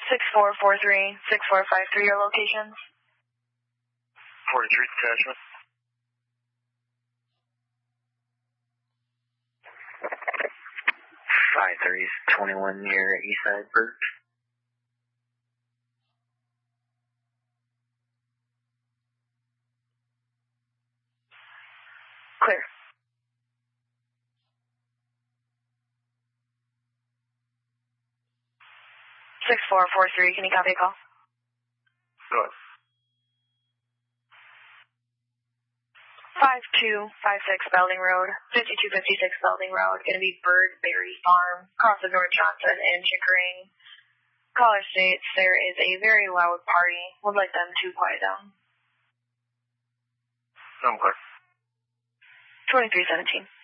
6443, 6453, your locations. 43 detachment. 5-3's 21 near Eastside Birch. Clear. 6443, can you copy a call? Go ahead. 5256 Belding Road, 5256 Belding Road, going to be Birdberry Farm, across of North Johnson and Chickering. Caller states there is a very loud party. Would like them to quiet down. I'm clear. 2317.